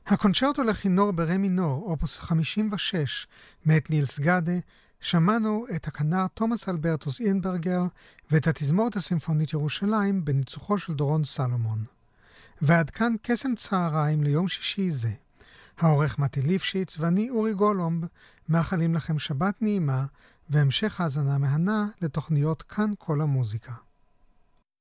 הקונצ'רטו לכינור ברה מינור, אופוס 56, מאת נילס גאדה, שמענו את הכנר תומאס אלברטוס אינברגר ואת התזמורת הסימפונית ירושלים בניצוחו של דורון סלומון. ועד כאן קסם צהריים ליום שישי זה. העורך מתי ליפשיץ ואני אורי גולומב מאחלים לכם שבת נעימה והמשך האזנה מהנה לתוכניות כאן כל המוזיקה.